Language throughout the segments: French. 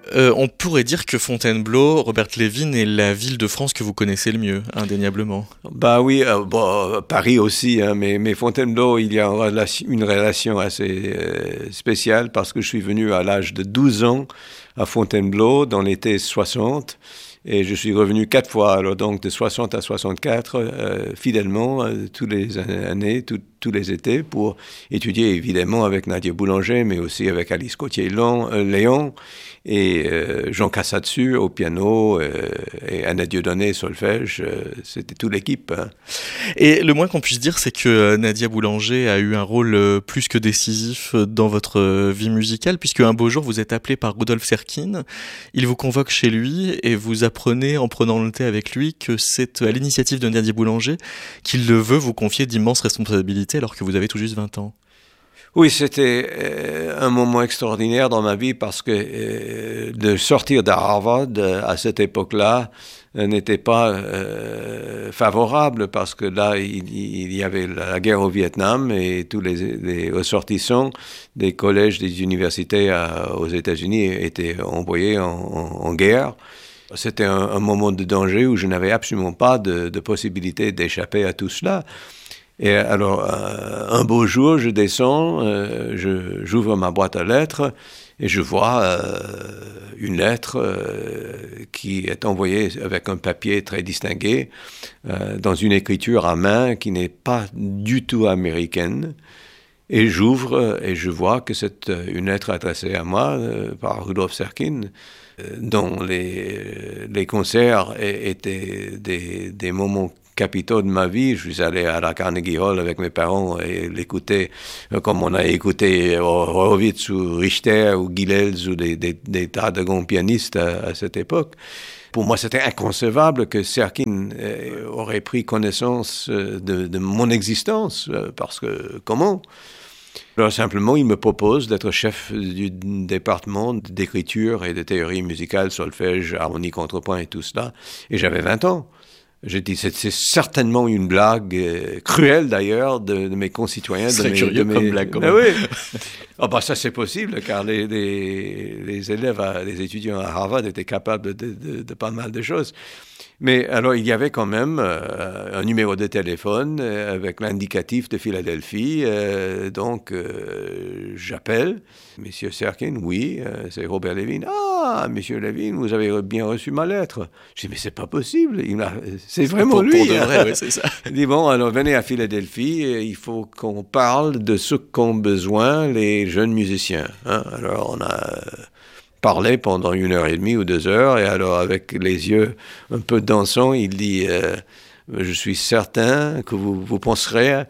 On pourrait dire que Fontainebleau, Robert Lévin, est la ville de France que vous connaissez le mieux, indéniablement. Bah oui, Paris aussi, hein, mais Fontainebleau, il y a une relation assez spéciale parce que je suis venu à l'âge de 12 ans à Fontainebleau dans l'été 60 et je suis revenu 4 fois, alors donc de 60 à 64, fidèlement, tous les années, tous les étés pour étudier évidemment avec Nadia Boulanger, mais aussi avec Alice Gauthier-Léon et Jean Cassatsu au piano et Anna Dieudonné solfège, c'était toute l'équipe. Hein. Et le moins qu'on puisse dire, c'est que Nadia Boulanger a eu un rôle plus que décisif dans votre vie musicale, puisque un beau jour, vous êtes appelé par Rudolf Serkin, il vous convoque chez lui et vous apprenez, en prenant le thé avec lui, que c'est à l'initiative de Nadia Boulanger qu'il veut vous confier d'immenses responsabilités alors que vous avez tout juste 20 ans. Oui, c'était un moment extraordinaire dans ma vie parce que de sortir d'Harvard à cette époque-là n'était pas favorable parce que là, il y avait la guerre au Vietnam et tous les ressortissants des collèges, des universités aux États-Unis étaient envoyés en guerre. C'était un moment de danger où je n'avais absolument pas de possibilité d'échapper à tout cela. Et alors, un beau jour, je descends, j'ouvre ma boîte à lettres et je vois une lettre qui est envoyée avec un papier très distingué, dans une écriture à main qui n'est pas du tout américaine. Et j'ouvre et je vois que c'est une lettre adressée à moi par Rudolf Serkin, dont les concerts étaient des moments capitaux de ma vie. Je suis allé à la Carnegie Hall avec mes parents et l'écouter comme on a écouté Horowitz ou Richter ou Gilels ou des tas de grands pianistes à cette époque. Pour moi, c'était inconcevable que Serkin aurait pris connaissance de mon existence, parce que comment ? Alors simplement, il me propose d'être chef du département d'écriture et de théorie musicale, solfège, harmonie, contrepoint et tout cela. Et j'avais 20 ans. J'ai dit, c'est certainement une blague, cruelle d'ailleurs, de mes concitoyens. C'est curieux comme blague, quand même. Oui. Ça c'est possible, car les élèves, les étudiants à Harvard étaient capables de pas mal de choses. Mais alors, il y avait quand même un numéro de téléphone avec l'indicatif de Philadelphie. Donc, j'appelle. Monsieur Serkin, oui, c'est Robert Lévin. Ah, Monsieur Lévin, vous avez bien reçu ma lettre. Je dis, mais c'est pas possible. C'est vraiment lui. Pour de vrai, oui, c'est ça. Il dit, bon, alors venez à Philadelphie. Il faut qu'on parle de ce qu'ont besoin les jeunes musiciens. Hein? Alors, on a parlait pendant 1h30 ou 2 heures, et alors avec les yeux un peu dansants, il dit je suis certain que vous penserez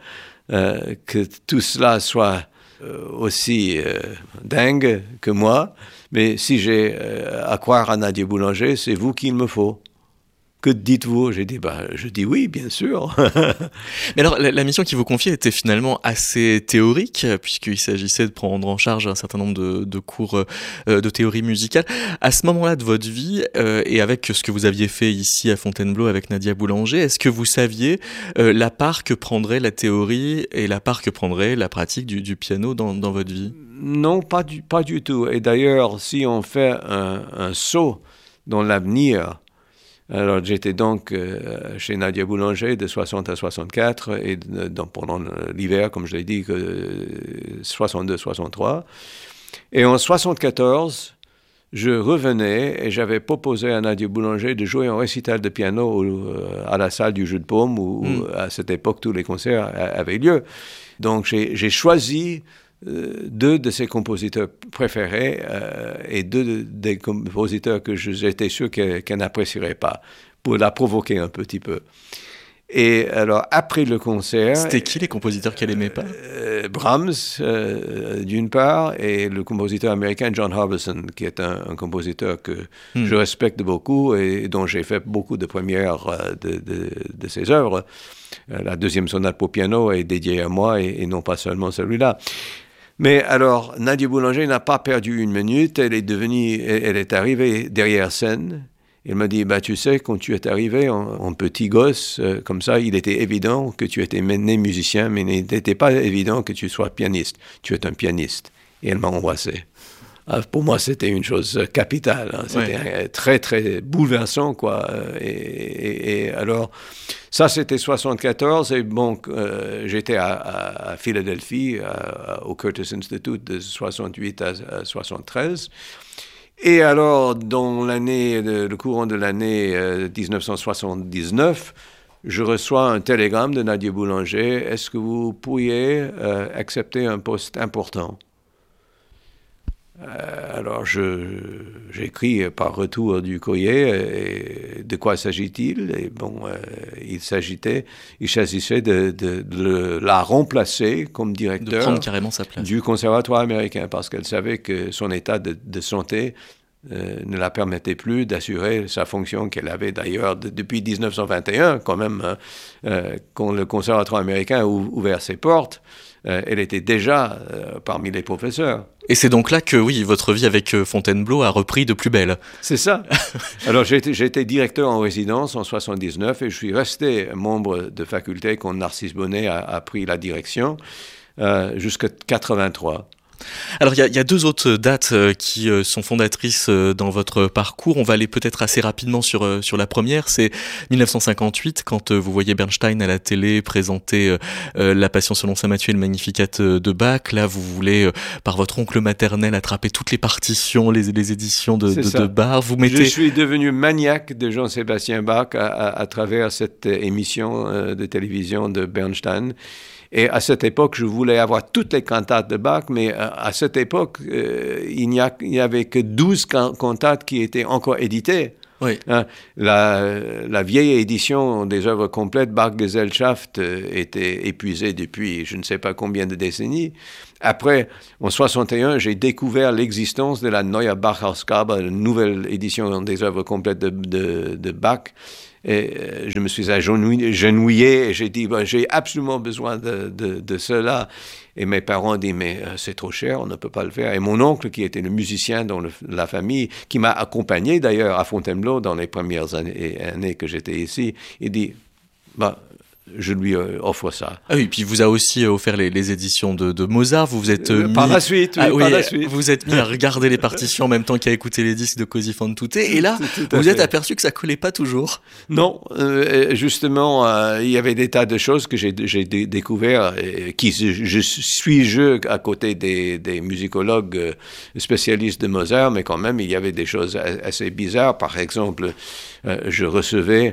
que tout cela soit aussi dingue que moi, mais si j'ai à croire à Nadia Boulanger, c'est vous qu'il me faut. Que dites-vous ? J'ai dit, je dis oui, bien sûr. Mais alors, la mission qui vous confiait était finalement assez théorique, puisqu'il s'agissait de prendre en charge un certain nombre de cours de théorie musicale. À ce moment-là de votre vie, et avec ce que vous aviez fait ici à Fontainebleau avec Nadia Boulanger, est-ce que vous saviez la part que prendrait la théorie et la part que prendrait la pratique du piano dans votre vie ? Non, pas du tout. Et d'ailleurs, si on fait un saut dans l'avenir, alors j'étais donc chez Nadia Boulanger de 60 à 64 et pendant l'hiver, comme je l'ai dit, 62-63. Et en 74, je revenais et j'avais proposé à Nadia Boulanger de jouer un récital de piano à la salle du Jeu de Paume où à cette époque tous les concerts avaient lieu. Donc j'ai choisi 2 de ses compositeurs préférés et 2 des compositeurs que j'étais sûr qu'elle n'apprécierait pas, pour la provoquer un petit peu. Et alors, après le concert... C'était qui les compositeurs qu'elle aimait pas ? Brahms, d'une part, et le compositeur américain John Harbison, qui est un compositeur que je respecte beaucoup et dont j'ai fait beaucoup de premières de ses œuvres. La 2e sonate pour piano est dédiée à moi et non pas seulement celui-là. Mais alors, Nadia Boulanger n'a pas perdu une minute. Elle est arrivée derrière scène. Elle m'a dit, tu sais, quand tu es arrivé en petit gosse, comme ça, il était évident que tu étais né musicien, mais il n'était pas évident que tu sois pianiste. Tu es un pianiste. Et elle m'a embrassé. Pour moi, c'était une chose capitale. Hein. C'était très, très bouleversant, quoi. Et alors, ça, c'était 74. Et bon, j'étais à Philadelphie, au Curtis Institute, de 68 à 73. Et alors, dans le courant de l'année 1979, je reçois un télégramme de Nadia Boulanger. Est-ce que vous pourriez accepter un poste important? Alors, j'écris par retour du courrier. Et de quoi s'agit-il? Et bon, il s'agissait de la remplacer comme directeur, de prendre carrément sa place, du Conservatoire américain, parce qu'elle savait que son état de santé ne la permettait plus d'assurer sa fonction qu'elle avait d'ailleurs depuis 1921, quand même, quand le Conservatoire américain a ouvert ses portes. Elle était déjà parmi les professeurs. Et c'est donc là que, oui, votre vie avec Fontainebleau a repris de plus belle. C'est ça. Alors, j'ai été directeur en résidence en 79 et je suis resté membre de faculté quand Narcisse Bonnet a pris la direction jusqu'à 83. Alors, il y a deux autres dates qui sont fondatrices dans votre parcours. On va aller peut-être assez rapidement sur la première. C'est 1958, quand vous voyez Bernstein à la télé présenter La Passion selon saint Matthieu et le Magnificat de Bach. Là, vous voulez, par votre oncle maternel, attraper toutes les partitions, les éditions de Bach. Je suis devenu maniaque de Jean-Sébastien Bach à travers cette émission de télévision de Bernstein. Et à cette époque, je voulais avoir toutes les cantates de Bach, mais à cette époque, il n'y avait que 12 cantates qui étaient encore éditées. Oui. La vieille édition des œuvres complètes, Bach-Gesellschaft, était épuisée depuis je ne sais pas combien de décennies. Après, en 61, j'ai découvert l'existence de la Neue Bach-Ausgabe, une nouvelle édition des œuvres complètes de Bach. Et je me suis agenouillé et j'ai dit, j'ai absolument besoin de cela. Et mes parents ont dit, mais c'est trop cher, on ne peut pas le faire. Et mon oncle, qui était le musicien dans la famille, qui m'a accompagné d'ailleurs à Fontainebleau dans les premières années que j'étais ici, il dit, je lui offre ça. Ah oui, puis il vous a aussi offert les éditions de Mozart. Vous vous êtes mis... Par la suite, par la suite. Vous êtes mis à regarder les partitions en même temps qu'à écouter les disques de Così fan tutte. Et là, vous êtes aperçu que ça collait pas toujours. Non, justement, il y avait des tas de choses que j'ai découvert, je suis à côté des musicologues spécialistes de Mozart, mais quand même, il y avait des choses assez bizarres. Par exemple, je recevais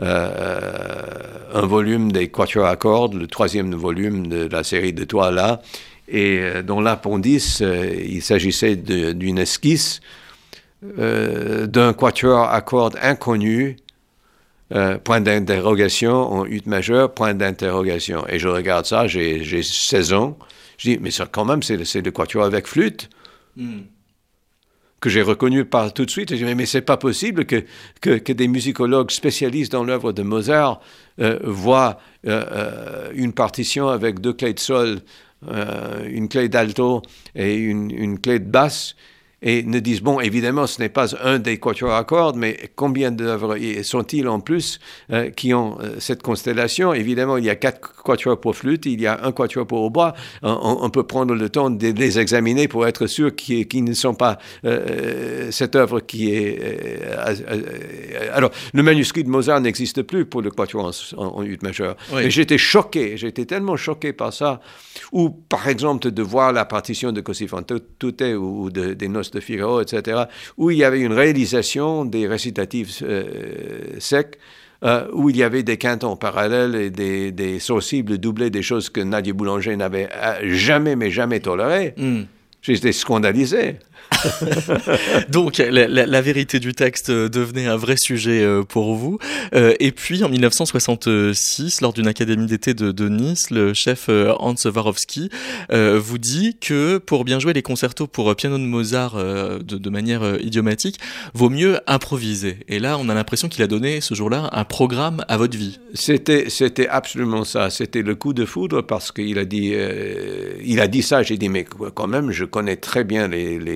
un volume des quatuors à cordes, le 3e volume de la série de Toilas, et dans l'appendice, il s'agissait d'une esquisse d'un quatuor à cordes inconnu, point d'interrogation en ut majeur, point d'interrogation. Et je regarde ça, j'ai 16 ans, je dis, mais ça quand même, c'est le quatuor avec flûte. Que j'ai reconnu tout de suite. Et je dis, mais c'est pas possible que des musicologues spécialistes dans l'œuvre de Mozart voient une partition avec 2 clés de sol, une clé d'alto et une clé de basse, et ne disent, bon, évidemment, ce n'est pas un des quatuors à cordes, mais combien d'œuvres sont-ils en plus qui ont cette constellation? Évidemment, il y a 4 quatuors pour flûte, il y a un quatuor pour hautbois. On peut prendre le temps de les examiner pour être sûr qu'ils ne sont pas cette œuvre qui est... alors, le manuscrit de Mozart n'existe plus pour le quatuor en ut majeur. Oui. Mais j'étais tellement choqué par ça. Ou, par exemple, de voir la partition de Così fan tutte ou des Noces de Figaro, etc., où il y avait une réalisation des récitatifs secs, où il y avait des quintons parallèles et des sensibles doublés, des choses que Nadia Boulanger n'avait jamais tolérées. J'étais scandalisé. Donc la vérité du texte devenait un vrai sujet pour vous. Et puis en 1966, lors d'une académie d'été de Nice, le chef Hans Warowski vous dit que pour bien jouer les concertos pour piano de Mozart de manière idiomatique, vaut mieux improviser. Et là, on a l'impression qu'il a donné ce jour-là un programme à votre vie. C'était absolument ça. C'était le coup de foudre parce qu'il a dit ça. J'ai dit, mais quand même, je connais très bien les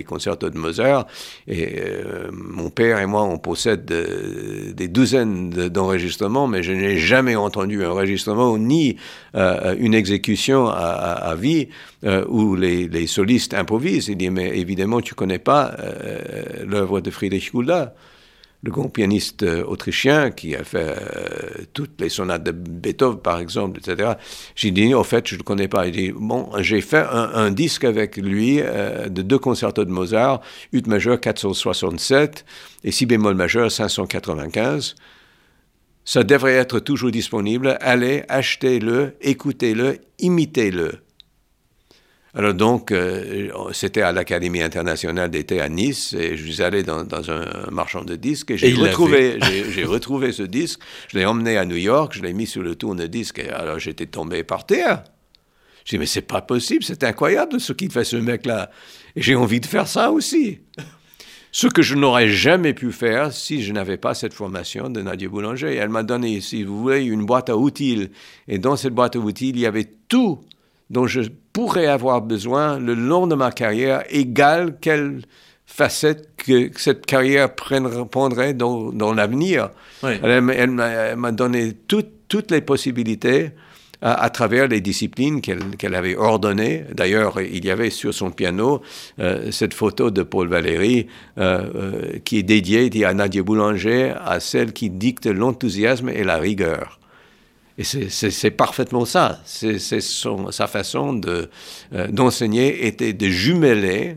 concertos de Mozart. Et mon père et moi, on possède des douzaines d'enregistrements, mais je n'ai jamais entendu un enregistrement ni une exécution à vie où les solistes improvisent. Il dit, mais évidemment, tu connais pas l'œuvre de Friedrich Gulda, le grand pianiste autrichien qui a fait toutes les sonates de Beethoven, par exemple, etc. J'ai dit, au fait, je ne le connais pas. Il dit, bon, j'ai fait un disque avec lui de 2 concertos de Mozart, ut majeur 467 et si bémol majeur 595. Ça devrait être toujours disponible. Allez, achetez-le, écoutez-le, imitez-le. Alors donc, c'était à l'Académie internationale d'été à Nice, et je suis allé dans un marchand de disques, et j'ai retrouvé ce disque, je l'ai emmené à New York, je l'ai mis sur le tourne-disque, et alors j'étais tombé par terre. J'ai dit, mais c'est pas possible, c'est incroyable ce qu'il fait ce mec-là. Et j'ai envie de faire ça aussi. Ce que je n'aurais jamais pu faire si je n'avais pas cette formation de Nadia Boulanger. Elle m'a donné, si vous voulez, une boîte à outils, et dans cette boîte à outils, il y avait tout dont je pourrais avoir besoin le long de ma carrière, égale quelle facette que cette carrière prendrait dans l'avenir. Oui. Elle m'a donné toutes les possibilités à travers les disciplines qu'elle avait ordonnées. D'ailleurs, il y avait sur son piano cette photo de Paul Valéry qui est dédiée à Nadia Boulanger, à celle qui dicte l'enthousiasme et la rigueur. Et c'est parfaitement ça. Sa façon d'enseigner était de jumeler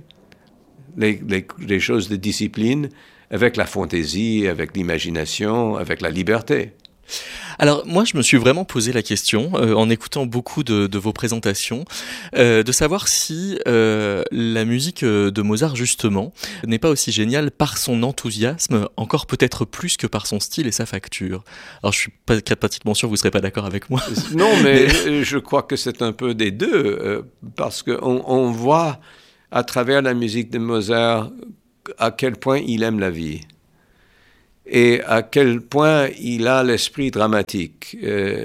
les choses de discipline avec la fantaisie, avec l'imagination, avec la liberté. Alors moi je me suis vraiment posé la question en écoutant beaucoup de vos présentations de savoir si la musique de Mozart justement n'est pas aussi géniale par son enthousiasme, encore peut-être plus que par son style et sa facture. Alors je suis pas pratiquement sûr que vous serez pas d'accord avec moi. Non mais je crois que c'est un peu des deux parce qu'on voit à travers la musique de Mozart à quel point il aime la vie. Et à quel point il a l'esprit dramatique.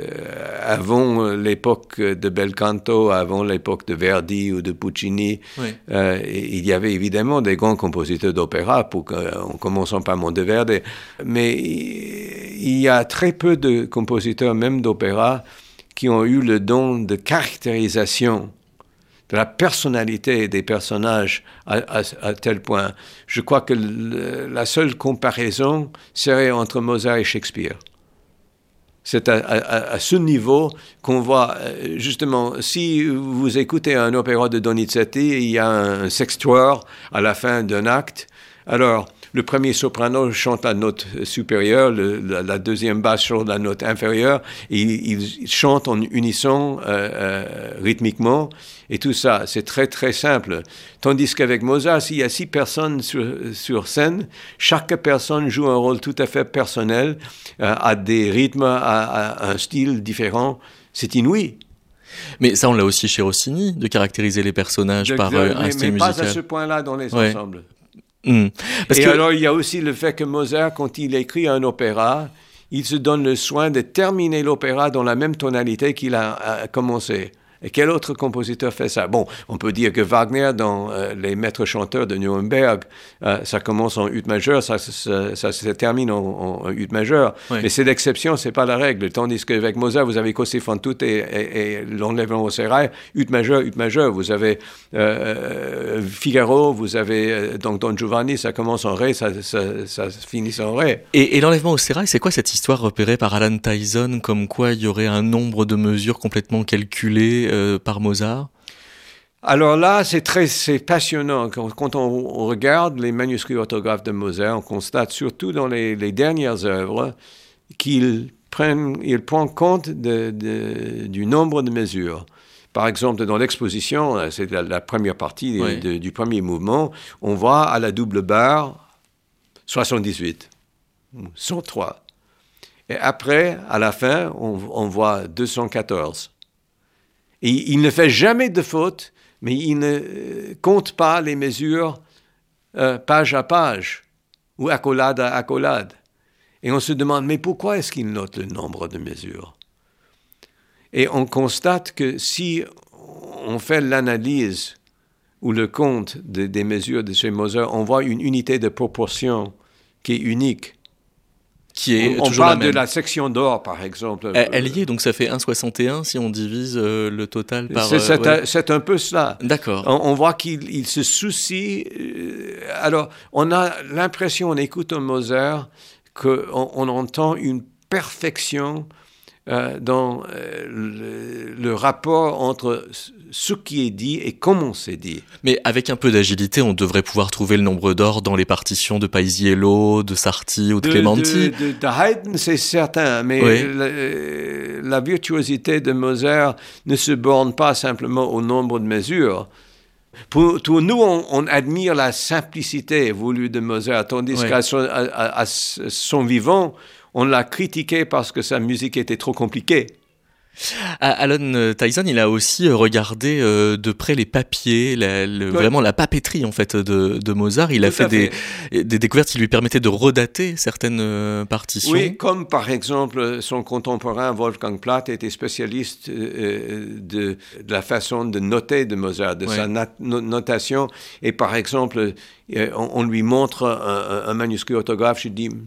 Avant l'époque de Belcanto, avant l'époque de Verdi ou de Puccini, oui. Il y avait évidemment des grands compositeurs d'opéra, en commençant par Monteverdi, mais il y a très peu de compositeurs, même d'opéra, qui ont eu le don de caractérisation de la personnalité des personnages à tel point. Je crois que la seule comparaison serait entre Mozart et Shakespeare. C'est à ce niveau qu'on voit, justement, si vous écoutez un opéra de Donizetti, il y a un sextuor à la fin d'un acte. Alors, le premier soprano chante la note supérieure, la deuxième basse chante la note inférieure, et ils chantent en unisson, rythmiquement, et tout ça, c'est très très simple. Tandis qu'avec Mozart, s'il y a 6 personnes sur scène, chaque personne joue un rôle tout à fait personnel, à des rythmes, à un style différent. C'est inouï. Mais ça, on l'a aussi chez Rossini, de caractériser les personnages par un style musical. Mais pas à ce point-là dans les ensembles. Alors, il y a aussi le fait que Mozart, quand il écrit un opéra, il se donne le soin de terminer l'opéra dans la même tonalité qu'il a commencé. Et quel autre compositeur fait ça? Bon, on peut dire que Wagner, dans les maîtres chanteurs de Nuremberg, ça commence en ut majeur, ça se termine en ut majeur. Oui. Mais c'est l'exception, c'est pas la règle. Tandis qu'avec Mozart, vous avez Così fan tutte et l'enlèvement au sérail, ut majeur. Vous avez Figaro, vous avez donc Don Giovanni, ça commence en ré, ça finit en ré. Et l'enlèvement au sérail, c'est quoi cette histoire repérée par Alan Tyson, comme quoi il y aurait un nombre de mesures complètement calculées par Mozart? Alors là, c'est passionnant. Quand on regarde les manuscrits orthographes de Mozart, on constate surtout dans les dernières œuvres qu'il prend compte du nombre de mesures. Par exemple, dans l'exposition, c'est la première partie oui. Du premier mouvement, on voit à la double barre 78, 103. Et après, à la fin, on voit 214. Et il ne fait jamais de faute, mais il ne compte pas les mesures page à page ou accolade à accolade. Et on se demande, mais pourquoi est-ce qu'il note le nombre de mesures? Et on constate que si on fait l'analyse ou le compte des mesures de chez Mozart, on voit une unité de proportion qui est unique. Qui est on toujours parle la même. de la section d'or, par exemple. Elle y est, donc ça fait 1,61 si on divise le total par... C'est un peu cela. D'accord. On voit qu'il se soucie. Alors, on a l'impression, en écoutant Mozart, qu'on entend une perfection dans le rapport entre ce qui est dit et comment c'est dit. Mais avec un peu d'agilité, on devrait pouvoir trouver le nombre d'or dans les partitions de Paisiello, de Sarti ou de Clementi. De Haydn, c'est certain, mais oui. La virtuosité de Mozart ne se borne pas simplement au nombre de mesures. Pour nous, on admire la simplicité voulue de Mozart, tandis qu'à son vivant, on l'a critiqué parce que sa musique était trop compliquée. Alon Tyson, il a aussi regardé de près les papiers, vraiment la papeterie en fait de Mozart. Il a fait des découvertes qui lui permettaient de redater certaines partitions. Oui, comme par exemple son contemporain Wolfgang Platt était spécialiste de la façon de noter de Mozart, de sa notation. Et par exemple, on lui montre un manuscrit orthographe, je dis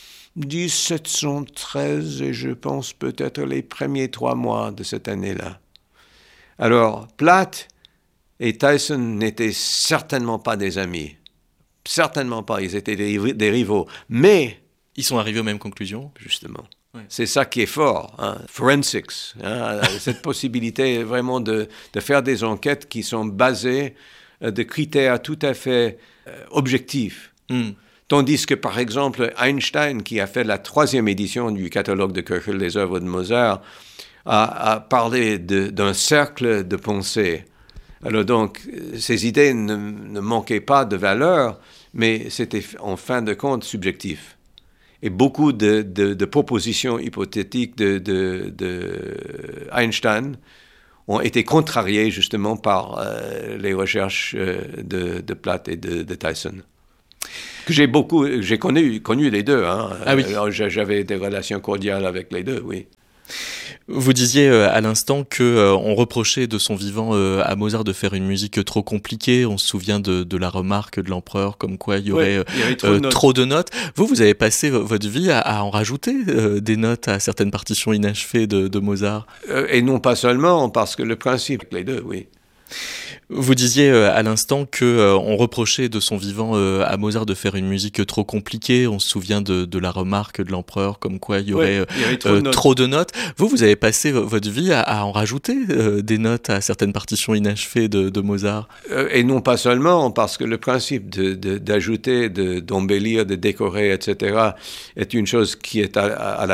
1713, et je pense peut-être les premiers 3 mois de cette année-là. Alors, Platt et Tyson n'étaient certainement pas des amis. Certainement pas, ils étaient des rivaux. Mais... ils sont arrivés aux mêmes conclusions. Justement. Ouais. C'est ça qui est fort, hein. Forensics, hein. Cette possibilité vraiment de faire des enquêtes qui sont basées de critères tout à fait objectifs. Tandis que, par exemple, Einstein, qui a fait la 3e édition du catalogue de Köchel des œuvres de Mozart, a parlé d'un cercle de pensée. Alors donc, ces idées ne manquaient pas de valeur, mais c'était en fin de compte subjectif. Et beaucoup de propositions hypothétiques de Einstein ont été contrariées justement par les recherches de Platt et de Tyson. J'ai connu les deux. Hein. Ah oui. Alors, j'avais des relations cordiales avec les deux, oui. Vous disiez à l'instant qu'on reprochait de son vivant à Mozart de faire une musique trop compliquée. On se souvient de la remarque de l'empereur comme quoi il y aurait trop de notes. Vous avez passé votre vie à en rajouter des notes à certaines partitions inachevées de Mozart. Et non pas seulement, parce que le principe, les deux, oui. Vous disiez à l'instant qu'on reprochait de son vivant à Mozart de faire une musique trop compliquée. On se souvient de la remarque de l'empereur comme quoi il y aurait trop de notes. Vous avez passé votre vie à en rajouter des notes à certaines partitions inachevées de Mozart. Et non pas seulement, parce que le principe d'ajouter, d'embellir, de décorer, etc., est une chose qui est à